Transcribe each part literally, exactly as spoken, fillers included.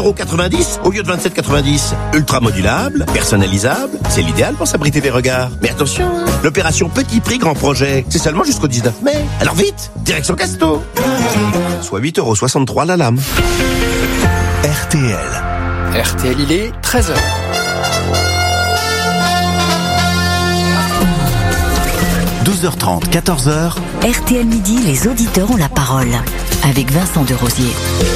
euros quatre-vingt-dix au lieu de vingt-sept euros quatre-vingt-dix. Ultra modulable, personnalisable, c'est l'idéal pour s'abriter des regards. Mais attention, l'opération Petit Prix Grand Projet, c'est seulement jusqu'au dix-neuf mai. Alors vite, direction Casto. Soit huit euros soixante-trois la lame. R T L. R T L, il est treize heures. douze heures trente, quatorze heures. R T L Midi, les auditeurs ont la parole. Avec Vincent Desrosiers.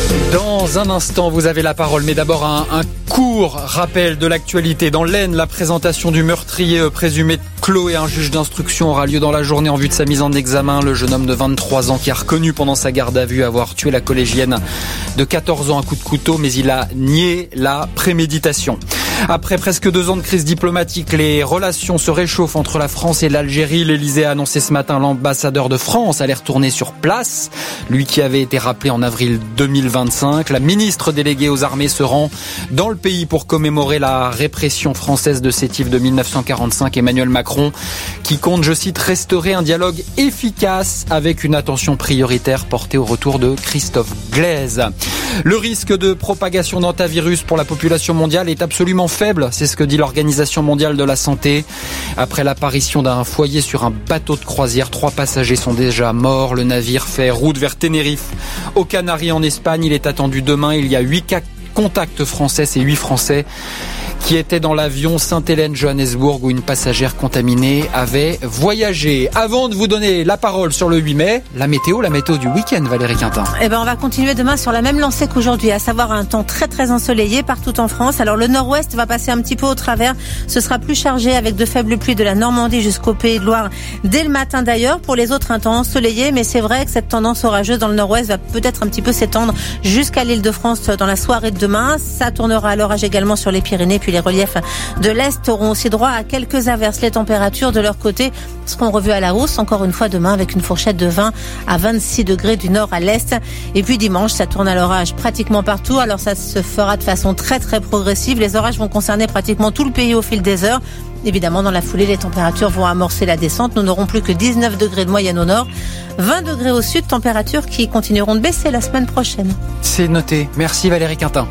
Dans un instant, vous avez la parole, mais d'abord un, un court rappel de l'actualité. Dans l'Aisne, la présentation du meurtrier présumé de Chloé, un juge d'instruction aura lieu dans la journée en vue de sa mise en examen. Le jeune homme de vingt-trois ans qui a reconnu pendant sa garde à vue avoir tué la collégienne de quatorze ans à coups de couteau, mais il a nié la préméditation. Après presque deux ans de crise diplomatique, les relations se réchauffent entre la France et l'Algérie. L'Élysée a annoncé ce matin l'ambassadeur de France allait retourner sur place, lui qui avait été rappelé en avril deux mille vingt-cinq. La ministre déléguée aux armées se rend dans le pays pour commémorer la répression française de Sétif de mille neuf cent quarante-cinq. Emmanuel Macron qui compte, je cite, restaurer un dialogue efficace avec une attention prioritaire portée au retour de Christophe Glaise. Le risque de propagation d'hantavirus pour la population mondiale est absolument faible, c'est ce que dit l'Organisation mondiale de la santé. Après l'apparition d'un foyer sur un bateau de croisière, trois passagers sont déjà morts. Le navire fait route vers Tenerife, aux Canaries en Espagne. Il est attendu demain. Il y a huit cas contacts français, c'est huit Français qui étaient dans l'avion Sainte-Hélène-Johannesburg où une passagère contaminée avait voyagé. Avant de vous donner la parole sur le huit mai, la météo, la météo du week-end, Valérie Quintin. Eh ben, on va continuer demain sur la même lancée qu'aujourd'hui, à savoir un temps très très ensoleillé partout en France. Alors le nord-ouest va passer un petit peu au travers, ce sera plus chargé avec de faibles pluies de la Normandie jusqu'au Pays de Loire dès le matin d'ailleurs. Pour les autres, un temps ensoleillé, mais c'est vrai que cette tendance orageuse dans le nord-ouest va peut-être un petit peu s'étendre jusqu'à l'Île-de-France dans la soirée de demain. Ça tournera à l'orage également sur les Pyrénées, puis les reliefs de l'Est auront aussi droit à quelques averses. Les températures de leur côté seront revues à la hausse, encore une fois demain avec une fourchette de vingt à vingt-six degrés du nord à l'Est. Et puis dimanche, ça tourne à l'orage pratiquement partout. Alors ça se fera de façon très très progressive. Les orages vont concerner pratiquement tout le pays au fil des heures. Évidemment, dans la foulée, les températures vont amorcer la descente. Nous n'aurons plus que dix-neuf degrés de moyenne au nord, vingt degrés au sud, températures qui continueront de baisser la semaine prochaine. C'est noté. Merci Valérie Quintin.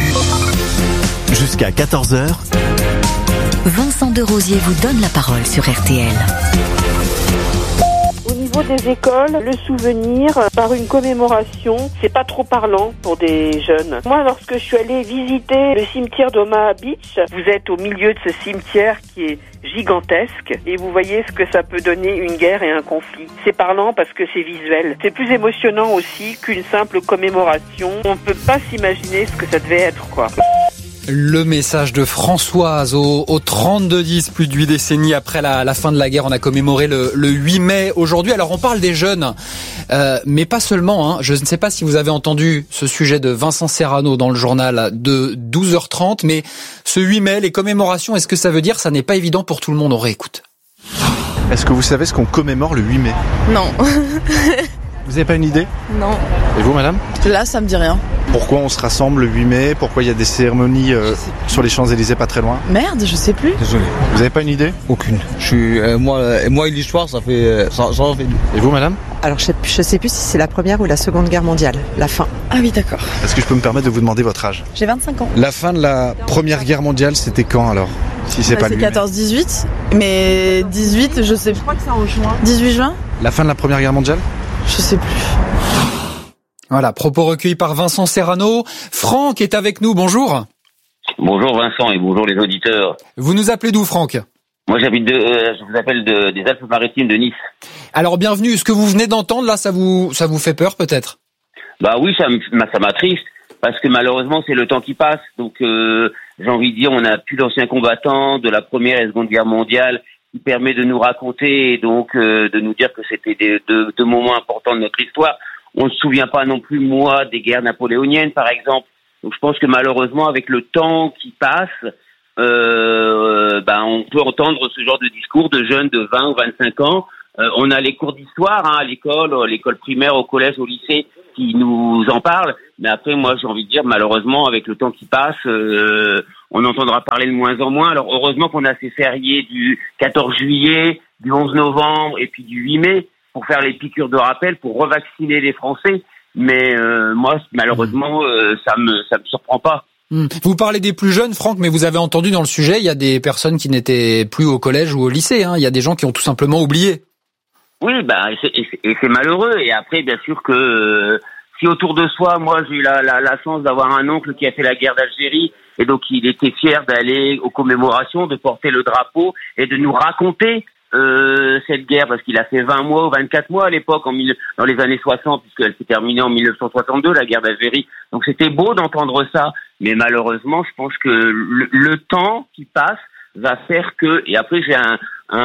Jusqu'à quatorze heures. Vincent Desrosiers vous donne la parole sur R T L. Au niveau des écoles, le souvenir par une commémoration, c'est pas trop parlant pour des jeunes. Moi, lorsque je suis allée visiter le cimetière d'Omaha Beach, vous êtes au milieu de ce cimetière qui est gigantesque et vous voyez ce que ça peut donner une guerre et un conflit. C'est parlant parce que c'est visuel. C'est plus émotionnant aussi qu'une simple commémoration. On peut pas s'imaginer ce que ça devait être, quoi. Le message de Françoise au, au trente-deux dix, plus de huit décennies après la, la fin de la guerre. On a commémoré le, le huit mai aujourd'hui. Alors on parle des jeunes, euh, mais pas seulement. Hein. Je ne sais pas si vous avez entendu ce sujet de Vincent Serrano dans le journal de douze heures trente, mais ce huit mai, les commémorations, est-ce que ça veut dire ça n'est pas évident pour tout le monde? On réécoute. Est-ce que vous savez ce qu'on commémore le huit mai? Non. Vous n'avez pas une idée? Non. Et vous, madame? Là, ça me dit rien. Pourquoi on se rassemble le huit mai? Pourquoi il y a des cérémonies euh, sur les Champs-Élysées pas très loin? Merde, je sais plus. Désolé. Vous n'avez pas une idée? Aucune. Je suis, euh, moi, euh, moi, l'histoire, ça fait, euh, ça, ça en fait. Et vous, madame? Alors, je sais, je sais plus si c'est la première ou la seconde guerre mondiale, la fin. Ah oui, d'accord. Est-ce que je peux me permettre de vous demander votre âge? J'ai vingt-cinq ans. La fin de la première guerre mondiale, c'était quand alors? Si c'est bah, pas c'est le huit mai. quatorze dix-huit, mais dix-huit, je sais plus. Je crois que c'est en juin. dix-huit juin? La fin de la première guerre mondiale? Je sais plus. Voilà, propos recueillis par Vincent Serrano. Franck est avec nous, bonjour. Bonjour Vincent et bonjour les auditeurs. Vous nous appelez d'où, Franck? Moi j'habite de, euh, je vous appelle de, des Alpes-Maritimes de Nice. Alors bienvenue, ce que vous venez d'entendre là, ça vous, ça vous fait peur peut-être? Bah oui, ça, ça m'attriste parce que malheureusement c'est le temps qui passe. Donc euh, j'ai envie de dire, on n'a plus d'anciens combattants de la première et seconde guerre mondiale qui permet de nous raconter et donc euh, de nous dire que c'était des, deux, deux moments importants de notre histoire. On ne se souvient pas non plus, moi, des guerres napoléoniennes, par exemple. Donc, je pense que malheureusement, avec le temps qui passe, euh, ben, on peut entendre ce genre de discours de jeunes de vingt ou vingt-cinq ans. Euh, on a les cours d'histoire, hein, à l'école, l'école primaire, au collège, au lycée, qui nous en parlent. Mais après, moi, j'ai envie de dire, malheureusement, avec le temps qui passe, euh, on entendra parler de moins en moins. Alors, heureusement qu'on a ces fériés du quatorze juillet, du onze novembre et puis du huit mai, pour faire les piqûres de rappel, pour revacciner les Français. Mais euh, moi, malheureusement, euh, ça me ça me surprend pas. Vous parlez des plus jeunes, Franck, mais vous avez entendu dans le sujet, il y a des personnes qui n'étaient plus au collège ou au lycée. Hein. Il y a des gens qui ont tout simplement oublié. Oui, bah, et c'est, et c'est, et c'est malheureux. Et après, bien sûr que euh, si autour de soi, moi, j'ai eu la, la, la chance d'avoir un oncle qui a fait la guerre d'Algérie, et donc il était fier d'aller aux commémorations, de porter le drapeau et de nous raconter euh, cette guerre, parce qu'il a fait vingt mois ou vingt-quatre mois à l'époque, en mille, dans les années soixante, puisqu'elle s'est terminée en mille neuf cent soixante-deux, la guerre d'Algérie. Donc c'était beau d'entendre ça, mais malheureusement, je pense que le, le temps qui passe va faire que... Et après, j'ai un,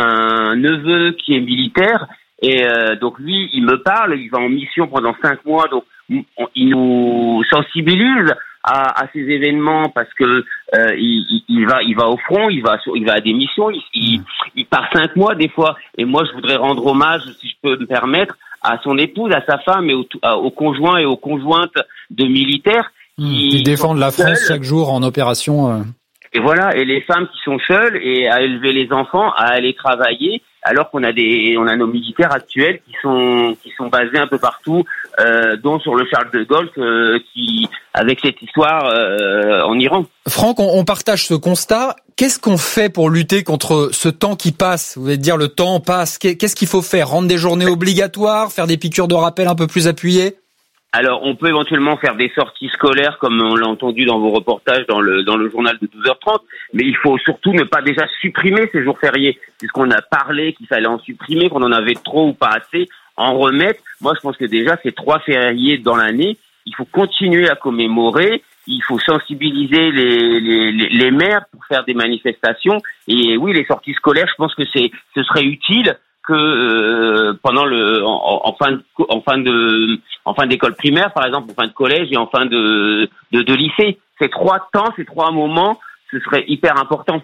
un neveu qui est militaire, et euh, donc lui, il me parle, il va en mission pendant cinq mois, donc on, il nous sensibilise à, à ces événements, parce que euh, il, il va, il va au front, il va, sur, il va à des missions, il, il, il part cinq mois des fois. Et moi, je voudrais rendre hommage, si je peux me permettre, à son épouse, à sa femme et au, aux conjoints et aux conjointes de militaires qui, qui défendent la France seuls. Chaque jour en opération. Euh... Et voilà, et les femmes qui sont seules et à élever les enfants, à aller travailler, alors qu'on a des, on a nos militaires actuels qui sont, qui sont basés un peu partout, euh, dont sur le Charles de Gaulle, euh, qui, avec cette histoire euh, en Iran. Franck, on, on partage ce constat. Qu'est-ce qu'on fait pour lutter contre ce temps qui passe ? Vous allez dire le temps passe. Qu'est-ce qu'il faut faire ? Rendre des journées obligatoires, faire des piqûres de rappel un peu plus appuyées ? Alors, on peut éventuellement faire des sorties scolaires, comme on l'a entendu dans vos reportages dans le dans le journal de douze heures trente, mais il faut surtout ne pas déjà supprimer ces jours fériés, puisqu'on a parlé qu'il fallait en supprimer, qu'on en avait trop ou pas assez, en remettre. Moi, je pense que déjà, ces trois fériés dans l'année, il faut continuer à commémorer, il faut sensibiliser les, les, les, les maires pour faire des manifestations, et oui, les sorties scolaires, je pense que c'est ce serait utile que euh, pendant le en, en fin de en fin de en fin d'école primaire par exemple, en fin de collège et en fin de de, de lycée, ces trois temps, ces trois moments, ce serait hyper important.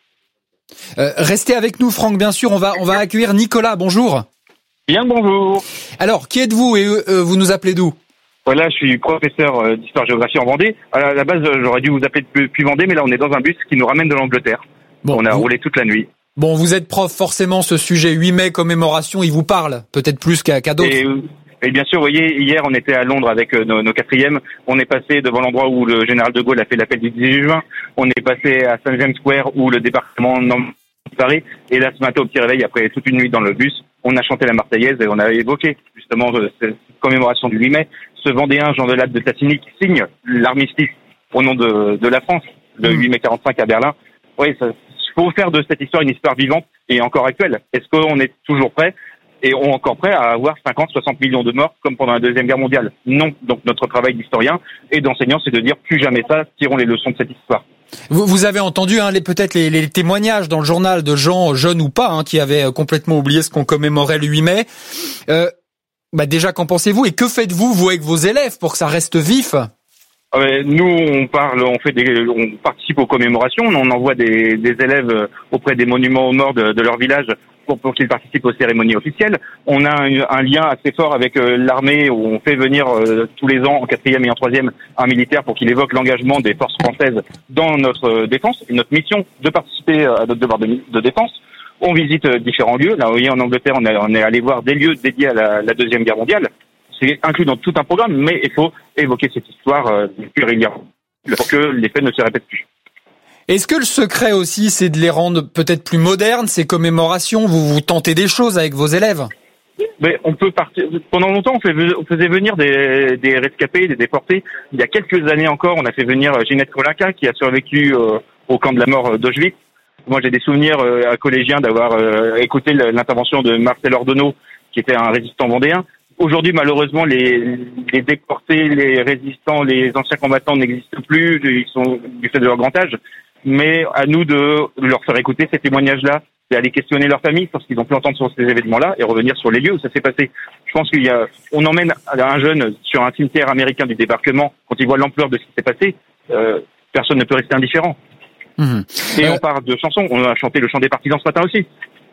Euh, restez avec nous, Franck, bien sûr. On va on va accueillir Nicolas. Bonjour. Bien, bonjour. Alors, qui êtes-vous et euh, vous nous appelez d'où ? Voilà, je suis professeur d'histoire-géographie en Vendée. À la base, j'aurais dû vous appeler depuis Vendée, mais là, on est dans un bus qui nous ramène de l'Angleterre. Bon, on a vous... roulé toute la nuit. Bon, vous êtes prof, forcément, ce sujet huit mai, commémoration, il vous parle, peut-être plus qu'à, qu'à d'autres. Et, et bien sûr, vous voyez, hier, on était à Londres avec nos, nos quatrièmes. On est passé devant l'endroit où le général de Gaulle a fait l'appel du dix-huit juin. On est passé à Saint James Square où le débarquement Paris. Et là, ce matin, au petit réveil, après toute une nuit dans le bus, on a chanté la Marseillaise et on a évoqué justement cette commémoration du huit mai. Ce Vendéen, Jean Delatte de Tassigny, qui signe l'armistice au nom de, de la France, le mmh. huit mai quarante-cinq à Berlin. Oui, ça... Il faut faire de cette histoire une histoire vivante et encore actuelle. Est-ce qu'on est toujours prêt et on est encore prêt à avoir cinquante, soixante millions de morts comme pendant la Deuxième Guerre mondiale ? Non. Donc notre travail d'historien et d'enseignant, c'est de dire plus jamais ça, tirons les leçons de cette histoire. Vous, vous avez entendu hein, les, peut-être les, les témoignages dans le journal de gens jeunes ou pas hein, qui avaient complètement oublié ce qu'on commémorait le huit mai. Euh, bah déjà, qu'en pensez-vous et que faites-vous, vous, avec vos élèves pour que ça reste vif ? Euh, nous, on parle, on fait des, on participe aux commémorations, on envoie des, des élèves auprès des monuments aux morts de, de leur village pour, pour qu'ils participent aux cérémonies officielles. On a un, un lien assez fort avec euh, l'armée où on fait venir euh, tous les ans en quatrième et en troisième un militaire pour qu'il évoque l'engagement des forces françaises dans notre euh, défense et notre mission de participer à notre devoir de, de défense. On visite euh, différents lieux. Là, vous voyez, en Angleterre, on, a, on est allé voir des lieux dédiés à la, la Deuxième Guerre mondiale. C'est inclus dans tout un programme, mais il faut évoquer cette histoire euh, plus régulièrement pour que les faits ne se répètent plus. Est-ce que le secret aussi, c'est de les rendre peut-être plus modernes, ces commémorations ? Vous vous tentez des choses avec vos élèves ? Mais on peut partir. Pendant longtemps, on, fait, on faisait venir des, des rescapés, des déportés. Il y a quelques années encore, on a fait venir Ginette Kolinka, qui a survécu euh, au camp de la mort d'Auschwitz. Moi, j'ai des souvenirs euh, à collégiens d'avoir euh, écouté l'intervention de Marcel Ordonneau, qui était un résistant vendéen. Aujourd'hui, malheureusement, les, les déportés, les résistants, les anciens combattants n'existent plus, ils sont du fait de leur grand âge. Mais à nous de leur faire écouter ces témoignages-là, d'aller questionner leur famille sur ce qu'ils ont pu entendre sur ces événements-là et revenir sur les lieux où ça s'est passé. Je pense qu'il y a, on emmène un jeune sur un cimetière américain du débarquement quand il voit l'ampleur de ce qui s'est passé. Euh, personne ne peut rester indifférent. Mmh. Et euh... on parle de chansons. On a chanté le chant des partisans ce matin aussi.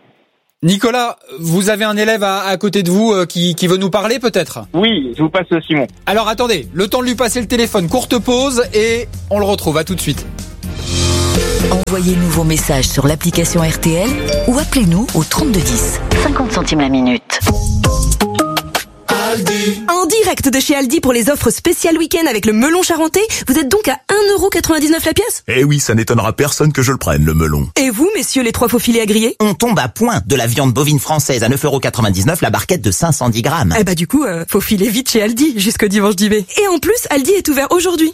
Nicolas, vous avez un élève à, à côté de vous euh, qui, qui veut nous parler peut-être ? Oui, je vous passe Simon. Alors attendez, le temps de lui passer le téléphone, courte pause et on le retrouve, à tout de suite. Envoyez-nous vos messages sur l'application R T L ou appelez-nous au trente-deux dix, cinquante centimes la minute. Aldi. Andy direct de chez Aldi pour les offres spéciales week-end avec le melon charentais. Vous êtes donc à un euro quatre-vingt-dix-neuf la pièce? Eh oui, ça n'étonnera personne que je le prenne, le melon. Et vous, messieurs les trois faux filets à griller? On tombe à point de la viande bovine française à neuf euros quatre-vingt-dix-neuf la barquette de cinq cent dix grammes. Eh bah du coup, euh, faut filer vite chez Aldi jusqu'au dimanche dix mai. Et en plus, Aldi est ouvert aujourd'hui.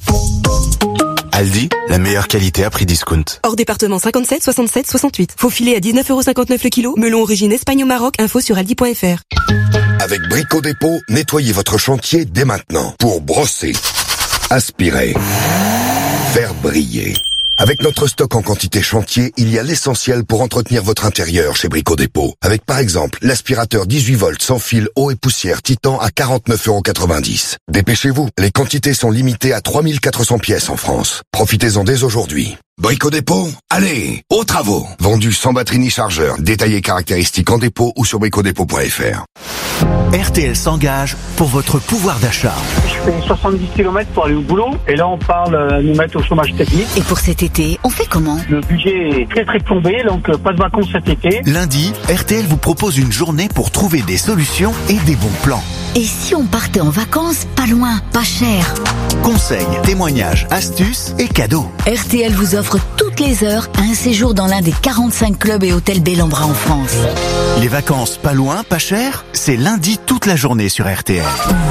Aldi, la meilleure qualité à prix discount. Hors département cinquante-sept, soixante-sept, soixante-huit. Faux filet à dix-neuf euros cinquante-neuf le kilo. Melon origine Espagne au Maroc. Info sur aldi point f r. Avec Brico Dépôt, nettoyez votre chantier dès maintenant pour brosser, aspirer, faire briller. Avec notre stock en quantité chantier, il y a l'essentiel pour entretenir votre intérieur chez Brico Dépôt. Avec par exemple l'aspirateur dix-huit volts sans fil eau et poussière Titan à quarante-neuf euros quatre-vingt-dix. Dépêchez-vous, les quantités sont limitées à trois mille quatre cents pièces en France. Profitez-en dès aujourd'hui. Brico Dépôt, allez, aux travaux. Vendu sans batterie ni chargeur. Détaillé caractéristiques en dépôt ou sur brico dépôt point f r. R T L s'engage pour votre pouvoir d'achat. Je fais soixante-dix kilomètres pour aller au boulot et là on parle de nous mettre au chômage technique. Et pour cet été, on fait comment? Le budget est très très plombé, donc pas de vacances cet été. Lundi, R T L vous propose une journée pour trouver des solutions et des bons plans. Et si on partait en vacances, pas loin, pas cher? Conseils, témoignages, astuces et cadeaux. R T L vous offre toutes les heures un séjour dans l'un des quarante-cinq clubs et hôtels Bellambra en France. Les vacances pas loin, pas cher, c'est lundi toute la journée sur R T L.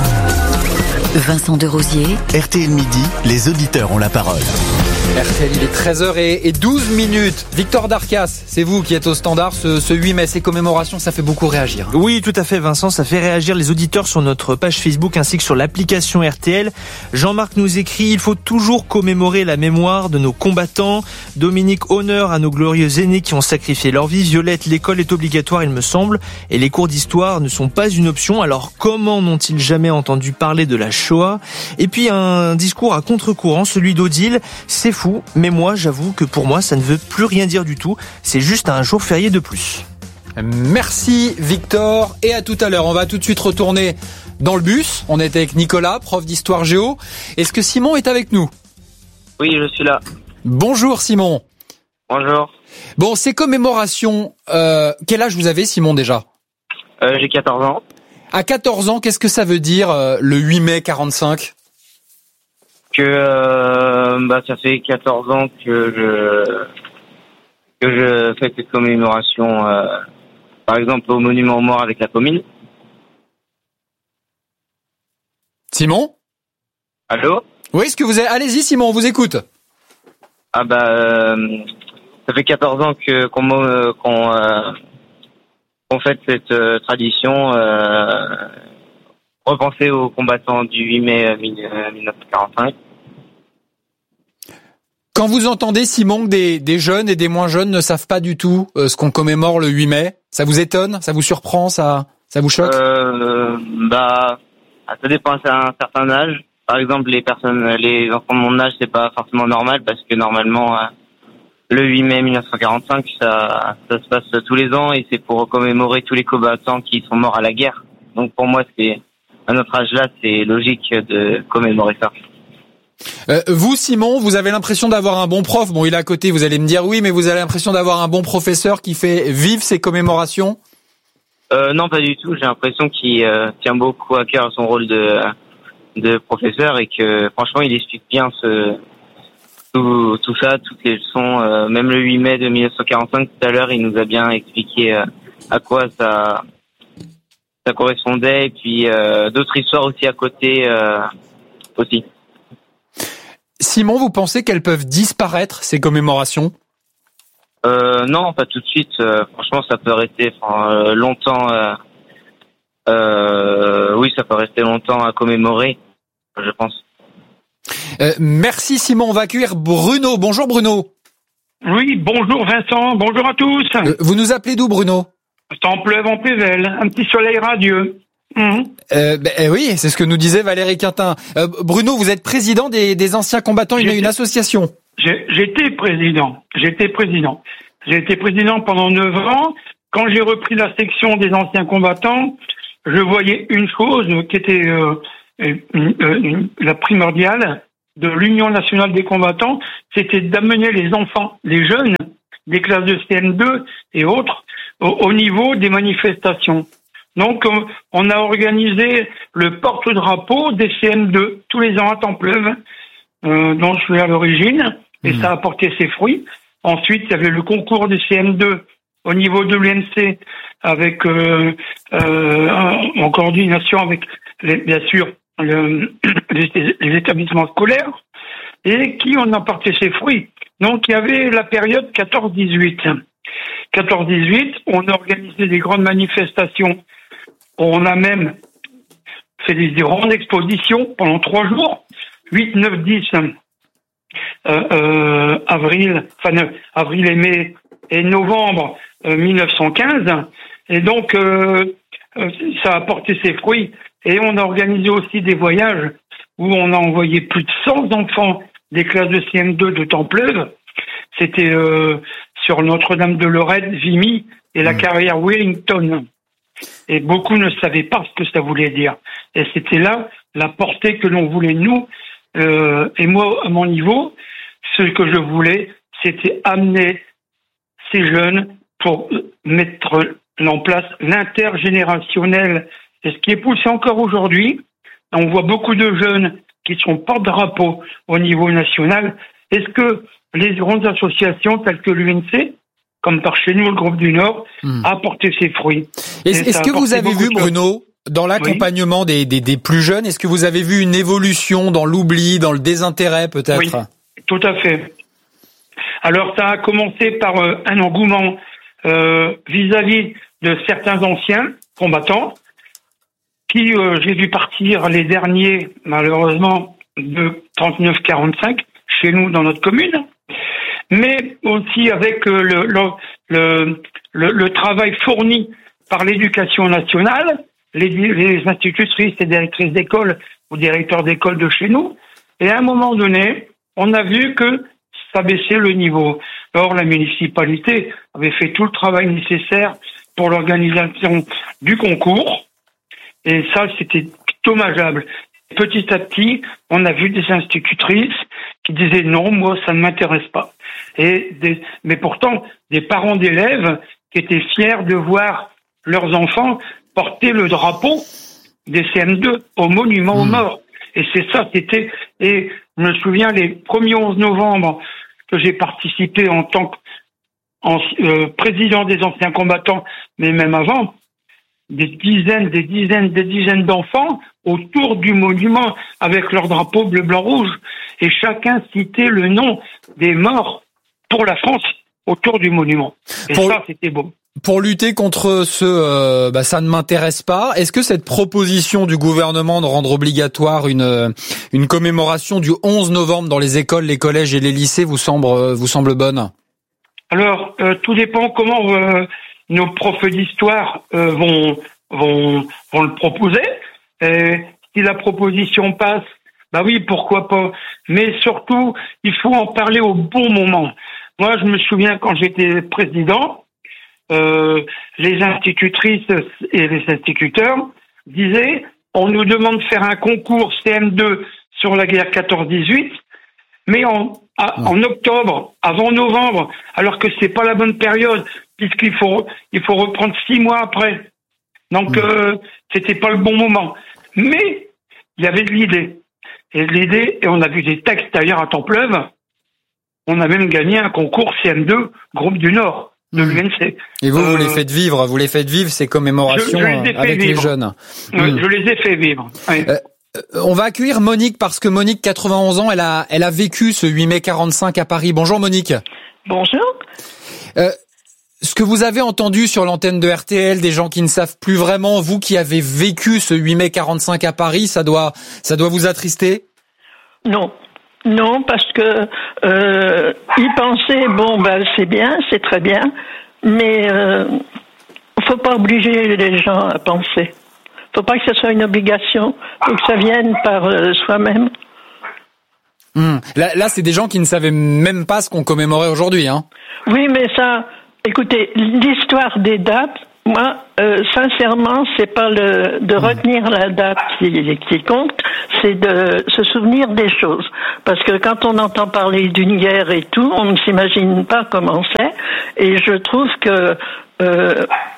Vincent Derosier. R T L Midi, les auditeurs ont la parole. R T L, il est treize heures douze minutes. Victor Darcas, c'est vous qui êtes au standard ce, ce huit mai. Ces commémorations, ça fait beaucoup réagir. Oui, tout à fait, Vincent. Ça fait réagir les auditeurs sur notre page Facebook ainsi que sur l'application R T L. Jean-Marc nous écrit: il faut toujours commémorer la mémoire de nos combattants. Dominique, honneur à nos glorieux aînés qui ont sacrifié leur vie. Violette, l'école est obligatoire, il me semble, et les cours d'histoire ne sont pas une option. Alors comment n'ont-ils jamais entendu parler de la Shoah? Et puis un discours à contre-courant, celui d'Odile: c'est fou, mais moi j'avoue que pour moi ça ne veut plus rien dire du tout, c'est juste un jour férié de plus. Merci Victor, et à tout à l'heure. On va tout de suite retourner dans le bus. On était avec Nicolas, prof d'histoire géo. Est-ce que Simon est avec nous? Oui, je suis là. Bonjour Simon. Bonjour. Bon, ces commémorations, euh, quel âge vous avez Simon déjà? euh, J'ai quatorze ans. À quatorze ans, qu'est-ce que ça veut dire euh, le huit mai quarante-cinq? Que euh, bah ça fait quatorze ans que je que je fais cette commémoration, euh, par exemple au monument aux morts avec la commune. Simon? Allô? Oui, est-ce que vous êtes... Allez-y Simon, on vous écoute. Ah bah euh, ça fait quatorze ans que qu'on euh, qu'on, euh, qu'on fait cette euh, tradition. Euh, repenser aux combattants du huit mai mille neuf cent quarante-cinq. Quand vous entendez, Simon, que des, des jeunes et des moins jeunes ne savent pas du tout euh, ce qu'on commémore le huit mai, ça vous étonne? Ça vous surprend? Ça, ça vous choque? euh, Bah, ça dépend à un certain âge. Par exemple, les personnes, les enfants de mon âge, c'est pas forcément normal parce que normalement, euh, le huit mai mille neuf cent quarante-cinq, ça, ça se passe tous les ans et c'est pour commémorer tous les combattants qui sont morts à la guerre. Donc pour moi, c'est à notre âge-là, c'est logique de commémorer ça. Euh, vous, Simon, vous avez l'impression d'avoir un bon prof. Bon, il est à côté, vous allez me dire oui, mais vous avez l'impression d'avoir un bon professeur qui fait vivre ces commémorations? euh, Non, pas du tout. J'ai l'impression qu'il euh, tient beaucoup à cœur son rôle de, de professeur et que franchement, il explique bien ce, tout, tout ça, toutes les leçons. Euh, même le huit mai de mille neuf cent quarante-cinq, tout à l'heure, il nous a bien expliqué euh, à quoi ça... ça correspondait, et puis euh, d'autres histoires aussi à côté euh, aussi. Simon, vous pensez qu'elles peuvent disparaître, ces commémorations? euh, Non, pas tout de suite. Euh, franchement, ça peut rester euh, longtemps. Euh, euh, oui, ça peut rester longtemps à commémorer, je pense. Euh, merci Simon. On va accueillir Bruno. Bonjour Bruno. Oui, bonjour Vincent, bonjour à tous. Euh, vous nous appelez d'où Bruno? Templeuve en Pével, un petit soleil radieux. Mmh. Euh, ben, eh oui, c'est ce que nous disait Valérie Quintin. Euh, Bruno, vous êtes président des, des anciens combattants, une, une association. J'ai, j'étais président, j'étais président. J'ai été président pendant neuf ans. Quand j'ai repris la section des anciens combattants, je voyais une chose qui était euh, une, une, la primordiale de l'Union nationale des combattants, c'était d'amener les enfants, les jeunes, des classes de C M deux et autres, au, au niveau des manifestations. Donc, on a organisé le porte-drapeau des C M deux tous les ans à Templeuve, euh, dont je suis à l'origine, et mmh. ça a porté ses fruits. Ensuite, il y avait le concours des C M deux au niveau de l'U N C, avec euh, euh, en coordination avec, les, bien sûr, le, les, les établissements scolaires, et qui ont apporté ses fruits. Donc, il y avait la période quatorze dix-huit. quatorze dix-huit, on a organisé des grandes manifestations. On a même fait des, des grandes expositions pendant trois jours, huit, neuf, dix, euh, euh, avril, enfin, avril et mai et novembre euh, mille neuf cent quinze. Et donc, euh, euh, ça a porté ses fruits. Et on a organisé aussi des voyages où on a envoyé plus de cent enfants des classes de C M deux de Templeuve. C'était euh, sur Notre-Dame de Lorette, Vimy et la carrière Wellington. Et beaucoup ne savaient pas ce que ça voulait dire. Et c'était là la portée que l'on voulait, nous. Euh, et moi, à mon niveau, ce que je voulais, c'était amener ces jeunes pour mettre en place l'intergénérationnel. Et ce qui est poussé encore aujourd'hui, on voit beaucoup de jeunes qui sont porte-drapeau au niveau national. Est-ce que les grandes associations telles que l'U N C, comme par chez nous, le groupe du Nord, mmh. a porté ses fruits? Est-ce, est-ce que vous avez vu, Bruno, dans l'accompagnement oui. des, des, des plus jeunes, est-ce que vous avez vu une évolution dans l'oubli, dans le désintérêt peut-être? Oui, tout à fait. Alors ça a commencé par euh, un engouement euh, vis-à-vis de certains anciens combattants qui, euh, j'ai vu partir les derniers, malheureusement, de trente-neuf quarante-cinq, chez nous, dans notre commune, mais aussi avec euh, le, le, le, le, le travail fourni par l'éducation nationale, les, les institutrices et directrices d'école ou directeurs d'école de chez nous, et à un moment donné, on a vu que ça baissait le niveau. Or, la municipalité avait fait tout le travail nécessaire pour l'organisation du concours, et ça, c'était dommageable. Petit à petit, on a vu des institutrices qui disaient non, moi, ça ne m'intéresse pas. Et des, mais pourtant, des parents d'élèves qui étaient fiers de voir leurs enfants porter le drapeau des C M deux au monument mmh. aux morts. Et c'est ça, c'était, et je me souviens les premiers onze novembre que j'ai participé en tant que en, euh, président des anciens combattants, mais même avant, des dizaines, des dizaines, des dizaines d'enfants autour du monument avec leur drapeau bleu, blanc, rouge. Et chacun citait le nom des morts pour la France autour du monument. Et pour, ça, c'était beau. Pour lutter contre ce euh, bah, ça ne m'intéresse pas, est-ce que cette proposition du gouvernement de rendre obligatoire une, une commémoration du onze novembre dans les écoles, les collèges et les lycées vous semble, euh, vous semble bonne? Alors, euh, tout dépend comment euh, nos profs d'histoire euh, vont, vont, vont le proposer. Et si la proposition passe, bah oui, pourquoi pas. Mais surtout, il faut en parler au bon moment. Moi, je me souviens quand j'étais président, euh, les institutrices et les instituteurs disaient, on nous demande de faire un concours C M deux sur la guerre quatorze dix-huit, mais en, à, en octobre, avant novembre, alors que c'est pas la bonne période, puisqu'il faut, il faut reprendre six mois après. Donc, euh, c'était pas le bon moment. Mais, il y avait de l'idée. Et de l'idée, et on a vu des textes d'ailleurs à Templeuve, on a même gagné un concours C M deux, groupe du Nord, de l'U N C. Et vous, euh, vous les faites vivre, vous les faites vivre, ces commémorations je, je les avec vivre. les jeunes. Oui, mmh. Je les ai fait vivre. Oui. Euh, on va accueillir Monique parce que Monique, quatre-vingt-onze ans, elle a, elle a vécu ce huit mai quarante-cinq à Paris. Bonjour Monique. Bonjour. Euh, ce que vous avez entendu sur l'antenne de R T L, des gens qui ne savent plus vraiment, vous qui avez vécu ce huit mai quarante-cinq à Paris, ça doit, ça doit vous attrister? Non. Non, parce que euh, y penser, bon, ben c'est bien, c'est très bien, mais euh, faut pas obliger les gens à penser. Faut pas que ce soit une obligation, faut que ça vienne par euh, soi-même. Mmh. Là, là, c'est des gens qui ne savaient même pas ce qu'on commémorait aujourd'hui, hein. Oui, mais ça, écoutez, l'histoire des dates, moi, euh, sincèrement, c'est pas le de retenir la date qui, qui compte, c'est de se souvenir des choses. Parce que quand on entend parler d'une guerre et tout, on ne s'imagine pas comment c'est. Et je trouve que euh,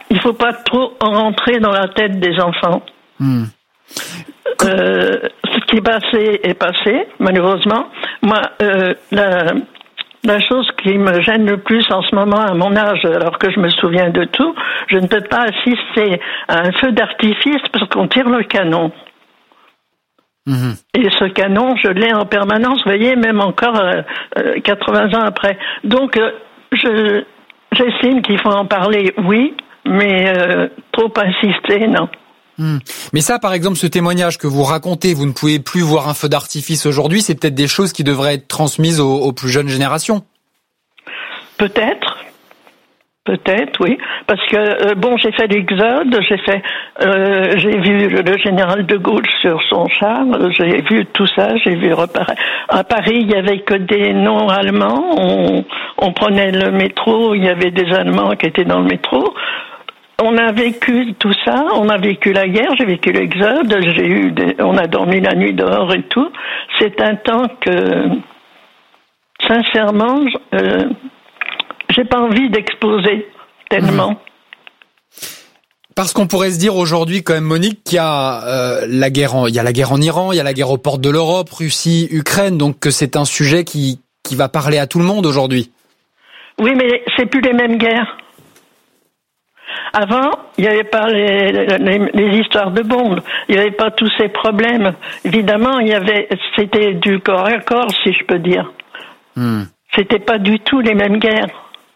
il faut pas trop rentrer dans la tête des enfants. Mmh. Euh, ce qui est passé est passé, malheureusement. Moi, euh, la, la chose qui me gêne le plus en ce moment, à mon âge, alors que je me souviens de tout, je ne peux pas assister à un feu d'artifice parce qu'on tire le canon. Mmh. Et ce canon, je l'ai en permanence, vous voyez, même encore euh, euh, quatre-vingts ans après. Donc, euh, je, j'estime qu'il faut en parler, oui, mais euh, trop insister, non. Mmh. Mais ça, par exemple, ce témoignage que vous racontez, vous ne pouvez plus voir un feu d'artifice aujourd'hui, c'est peut-être des choses qui devraient être transmises aux, aux plus jeunes générations. Peut-être. Peut-être, oui, parce que euh, bon, j'ai fait l'Exode, j'ai fait, euh, j'ai vu le, le général de Gaulle sur son char, j'ai vu tout ça, j'ai vu reparaître. À Paris, il y avait que des noms allemands. On, on prenait le métro, il y avait des Allemands qui étaient dans le métro. On a vécu tout ça, on a vécu la guerre, j'ai vécu l'Exode, j'ai eu, des, on a dormi la nuit dehors et tout. C'est un temps que, sincèrement, euh, j'ai pas envie d'exposer tellement. Parce qu'on pourrait se dire aujourd'hui, quand même, Monique, qu'il y a euh, la guerre, en, il y a la guerre en Iran, il y a la guerre aux portes de l'Europe, Russie, Ukraine, donc que c'est un sujet qui qui va parler à tout le monde aujourd'hui. Oui, mais c'est plus les mêmes guerres. Avant, il n'y avait pas les, les, les histoires de bombes, il n'y avait pas tous ces problèmes. Évidemment, il y avait, c'était du corps à corps, si je peux dire. Hmm. C'était pas du tout les mêmes guerres.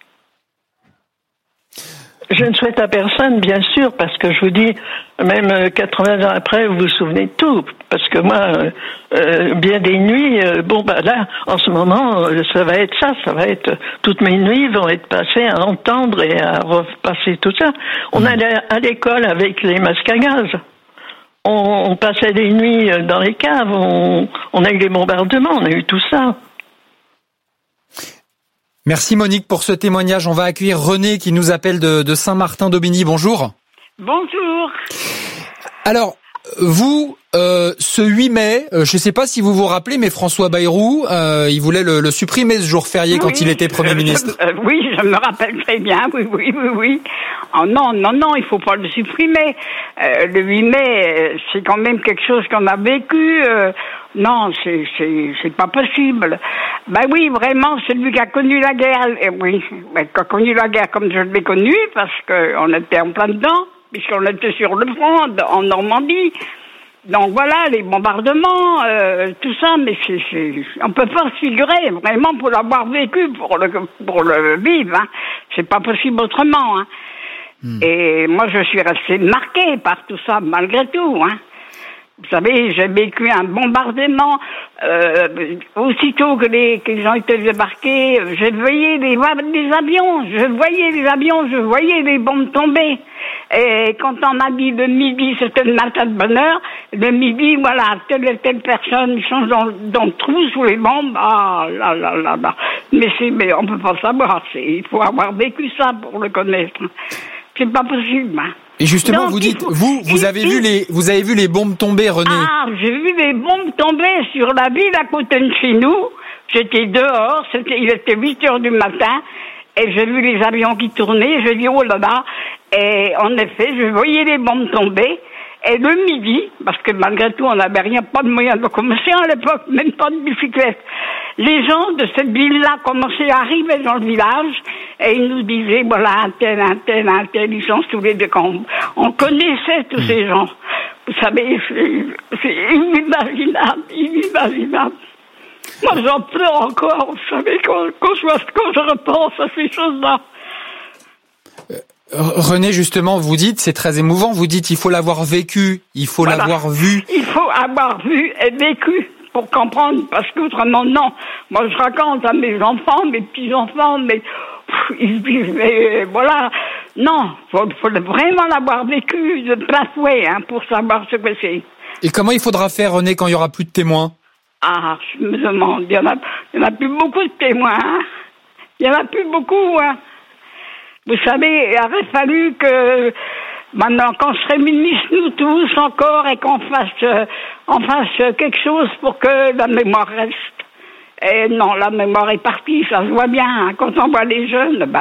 Je ne souhaite à personne, bien sûr, parce que je vous dis, même quatre-vingts ans après, vous vous souvenez de tout. Parce que moi, euh, bien des nuits, euh, bon, bah là, en ce moment, ça va être ça, ça va être, toutes mes nuits vont être passées à entendre et à repasser tout ça. On allait à l'école avec les masques à gaz. On, on passait des nuits dans les caves, on, on a eu les bombardements, on a eu tout ça. Merci Monique pour ce témoignage. On va accueillir René qui nous appelle de, de Saint-Martin-d'Aubigny. Bonjour. Bonjour. Alors, vous, euh, ce huit mai, euh, je ne sais pas si vous vous rappelez, mais François Bayrou, euh, il voulait le, le supprimer ce jour férié oui, quand il était Premier ministre. Je, euh, oui, je me rappelle très bien. Oui, oui, oui, oui. Oh non, non, non, il faut pas le supprimer. Euh, le huit mai, c'est quand même quelque chose qu'on a vécu. Euh, non, c'est, c'est, c'est pas possible. Ben oui, vraiment, celui qui a connu la guerre, eh oui, ben, qui a connu la guerre comme je l'ai connue, parce qu'on était en plein dedans, puisqu'on était sur le front, en Normandie. Donc voilà, les bombardements, euh, tout ça, mais c'est, c'est, on peut pas se figurer, vraiment, pour l'avoir vécu, pour le, pour le vivre, hein. C'est pas possible autrement, hein. Hmm. Et moi, je suis restée marquée par tout ça, malgré tout, hein. Vous savez, j'ai vécu un bombardement, euh, aussitôt que les, qu'ils ont été débarqués, je voyais les, les avions, je voyais les avions, je voyais les bombes tomber. Et quand on m'a dit le midi, c'était le matin de bonne heure, le midi, voilà, telle et telle personne, ils sont dans, dans le trou sous les bombes, ah là là là là. Mais c'est, mais on peut pas savoir, c'est, il faut avoir vécu ça pour le connaître. C'est pas possible, hein. Et justement, donc, vous dites, faut, vous, vous avez vu les, vous avez vu les bombes tomber, René. Ah, j'ai vu les bombes tomber sur la ville à côté de chez nous. J'étais dehors, c'était, il était huit heures du matin, et j'ai vu les avions qui tournaient, j'ai dit, oh là là. Et en effet, je voyais les bombes tomber. Et le midi, parce que malgré tout, on n'avait rien, pas de moyens de locomotion à l'époque, même pas de bicyclette. Les gens de cette ville-là commençaient à arriver dans le village et ils nous disaient, voilà, un tel, un tel, un tel, ils sont sous les décombres. On connaissait tous mmh. ces gens. Vous savez, c'est, c'est inimaginable, inimaginable. Moi, j'en pleure encore, vous savez, quand, quand, je, quand je repense à ces choses-là. René, justement, vous dites, c'est très émouvant, vous dites, il faut l'avoir vécu, il faut voilà. l'avoir vu. Il faut avoir vu et vécu pour comprendre, parce qu'autrement, non. Moi, je raconte à mes enfants, mes petits-enfants, mais, pff, ils disent, mais voilà. Non, il faut, faut vraiment l'avoir vécu de plein fouet, hein, pour savoir ce que c'est. Et comment il faudra faire, René, quand il y aura plus de témoins? Ah, je me demande, il y en a, il y en a plus beaucoup de témoins, hein. Il y en a plus beaucoup, hein. Vous savez, il aurait fallu que maintenant qu'on se réunisse nous tous encore et qu'on fasse, euh, on fasse quelque chose pour que la mémoire reste. Et non, la mémoire est partie, ça se voit bien, hein, quand on voit les jeunes. Bah,